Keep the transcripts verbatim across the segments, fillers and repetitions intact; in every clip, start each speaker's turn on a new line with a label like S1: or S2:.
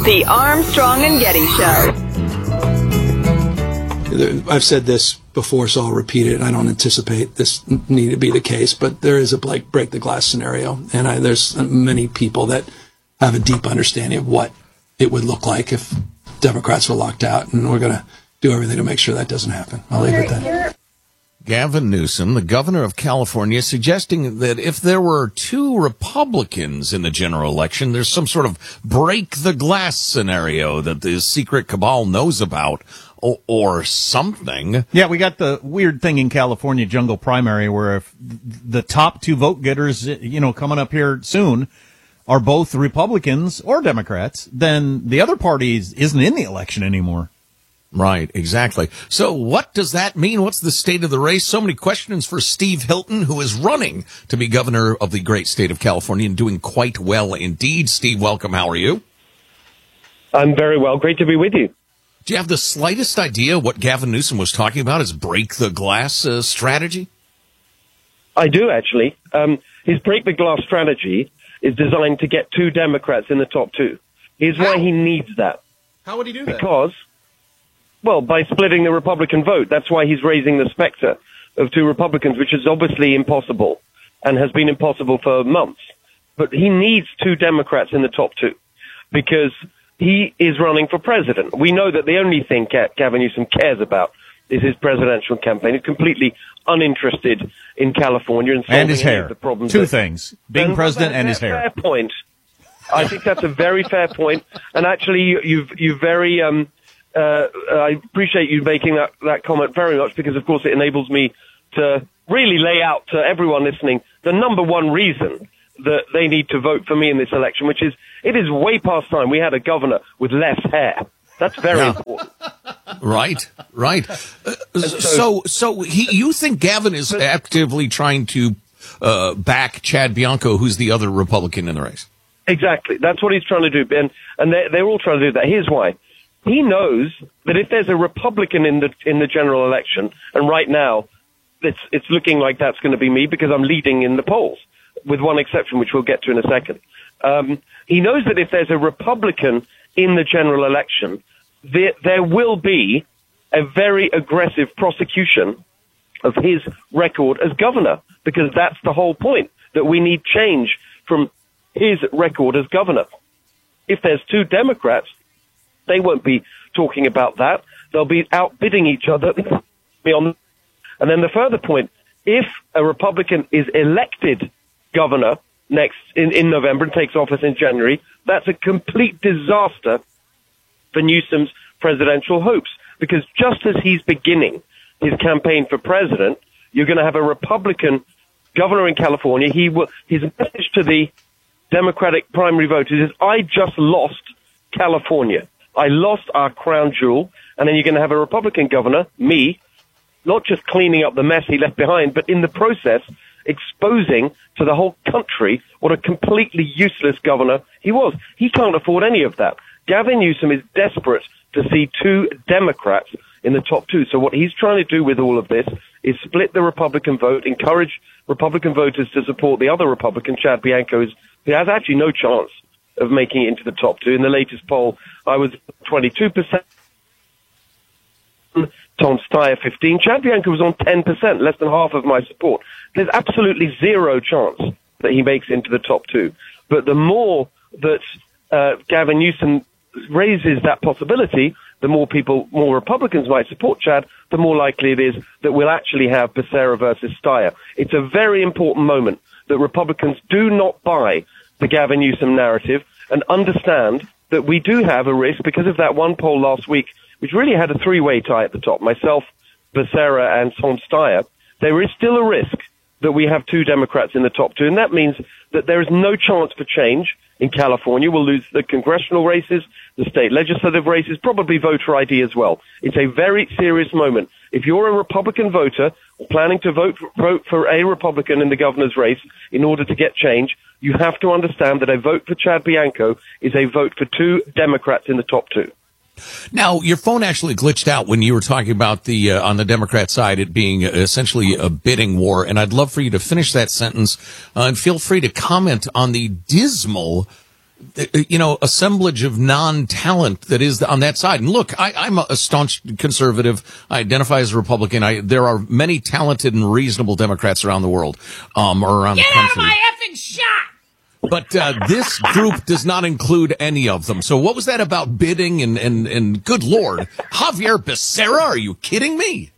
S1: The Armstrong and Getty Show.
S2: I've said this before, so I'll repeat it. I don't anticipate this need to be the case, but there is a like break the glass scenario, and I, there's many people that have a deep understanding of what it would look like if Democrats were locked out, and we're going to do everything to make sure that doesn't happen. I'll leave it at that.
S3: Gavin Newsom, the governor of California, suggesting that if there were two Republicans in the general election, there's some sort of break the glass scenario that the secret cabal knows about or, or something.
S4: Yeah, we got the weird thing in California jungle primary where if the top two vote getters, you know, coming up here soon are both Republicans or Democrats, then the other party isn't in the election anymore.
S3: Right, exactly. So what does that mean? What's the state of the race? So many questions for Steve Hilton, who is running to be governor of the great state of California and doing quite well indeed. Steve, welcome. How are you?
S5: I'm very well. Great to be with you.
S3: Do you have the slightest idea what Gavin Newsom was talking about, his break the glass uh, strategy?
S5: I do, actually. Um, his break the glass strategy is designed to get two Democrats in the top two. Here's why he needs that.
S4: How would he do that?
S5: Because... Well, by splitting the Republican vote. That's why he's raising the specter of two Republicans, which is obviously impossible and has been impossible for months. But he needs two Democrats in the top two because he is running for president. We know that the only thing Gavin Newsom cares about is his presidential campaign. He's completely uninterested in California and solving
S4: and his hair.
S5: The problems.
S4: Two
S5: that,
S4: things, being
S5: and
S4: president
S5: and
S4: and his hair.
S5: Fair point. I think that's a very fair point. And actually, you, you've, you've very... Um, Uh, I appreciate you making that, that comment very much because, of course, it enables me to really lay out to everyone listening the number one reason that they need to vote for me in this election, which is it is way past time we had a governor with less hair. That's very
S3: yeah.
S5: important.
S3: Right, right. Uh, so, so he, you think Gavin is actively trying to uh, back Chad Bianco, who's the other Republican in the race?
S5: Exactly. That's what he's trying to do, and, and they're, they're all trying to do that. Here's why. He knows that if there's a Republican in the in the general election, and right now it's it's looking like that's going to be me because I'm leading in the polls, with one exception, which we'll get to in a second. Um, he knows that if there's a Republican in the general election, there, there will be a very aggressive prosecution of his record as governor, because that's the whole point, that we need change from his record as governor. If there's two Democrats, they won't be talking about that. They'll be outbidding each other. And then the further point, if a Republican is elected governor next in, in November and takes office in January, that's a complete disaster for Newsom's presidential hopes. Because just as he's beginning his campaign for president, you're going to have a Republican governor in California. He will, his message to the Democratic primary voters is, I just lost California. I lost our crown jewel, and then you're going to have a Republican governor, me, not just cleaning up the mess he left behind, but in the process exposing to the whole country what a completely useless governor he was. He can't afford any of that. Gavin Newsom is desperate to see two Democrats in the top two. So what he's trying to do with all of this is split the Republican vote, encourage Republican voters to support the other Republican, Chad Bianco, who has actually no chance of making it into the top two. In the latest poll, I was twenty-two percent, Tom Steyer fifteen. Chad Bianco was on ten percent, less than half of my support. There's absolutely zero chance that he makes into the top two. But the more that uh, Gavin Newsom raises that possibility, the more people, more Republicans might support Chad, the more likely it is that we'll actually have Becerra versus Steyer. It's a very important moment that Republicans do not buy the Gavin Newsom narrative and understand that we do have a risk because of that one poll last week, which really had a three-way tie at the top, myself, Becerra, and Tom Steyer. There is still a risk that we have two Democrats in the top two, and that means that there is no chance for change in California. We'll lose the congressional races, the state legislative races, probably voter I D as well. It's a very serious moment. If you're a Republican voter planning to vote for, vote for a Republican in the governor's race in order to get change, you have to understand that a vote for Chad Bianco is a vote for two Democrats in the top two.
S3: Now, your phone actually glitched out when you were talking about the uh, on the Democrat side it being essentially a bidding war, and I'd love for you to finish that sentence uh, and feel free to comment on the dismal you know, assemblage of non-talent that is on that side. And look, I, I'm a staunch conservative. I identify as a Republican. I, there are many talented and reasonable Democrats around the world, um, or around
S6: Get
S3: the country.
S6: out of my effing shot!
S3: But uh, this group does not include any of them. So what was that about bidding and, and, and good Lord, Javier Becerra? Are you kidding me?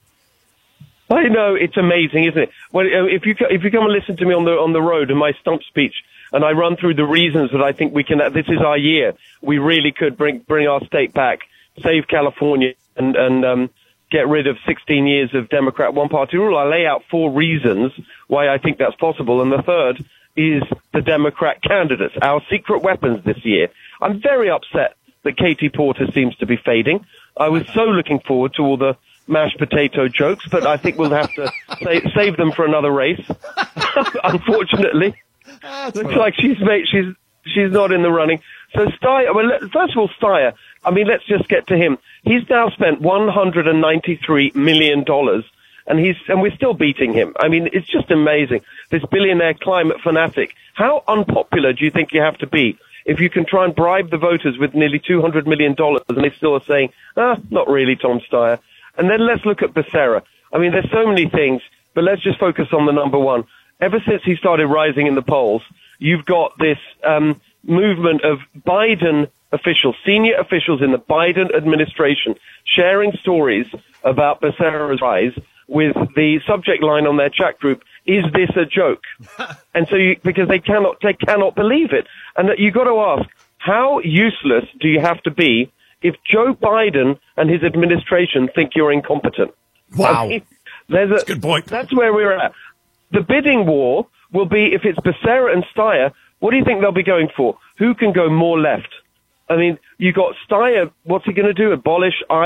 S5: I know, it's amazing, isn't it? Well, if you if you come and listen to me on the on the road in my stump speech, and I run through the reasons that I think we can, this is our year, we really could bring bring our state back, save California, and and um, get rid of sixteen years of Democrat one-party rule. I lay out four reasons why I think that's possible, and the third is the Democrat candidates, our secret weapons this year. I'm very upset that Katie Porter seems to be fading. I was so looking forward to all the mashed potato jokes, but I think we'll have to save, save them for another race. Unfortunately, looks like she's made, she's she's not in the running. So Steyer, well, let, first of all, Steyer. I mean, let's just get to him. He's now spent one hundred ninety-three million dollars, and he's and we're still beating him. I mean, it's just amazing. This billionaire climate fanatic. How unpopular do you think you have to be if you can try and bribe the voters with nearly two hundred million dollars, and they still are saying, ah, not really, Tom Steyer. And then let's look at Becerra. I mean, there's so many things, but let's just focus on the number one. Ever since he started rising in the polls, you've got this um, movement of Biden officials, senior officials in the Biden administration, sharing stories about Becerra's rise with the subject line on their chat group, "Is this a joke?" And so, you, because they cannot, they cannot believe it, and that you've got to ask, how useless do you have to be if Joe Biden and his administration think you're incompetent?
S3: Wow.
S5: I mean, there's a,
S3: that's a good point.
S5: That's where we're at. The bidding war will be, if it's Becerra and Steyer, what do you think they'll be going for? Who can go more left? I mean, you got Steyer, what's he going to do? Abolish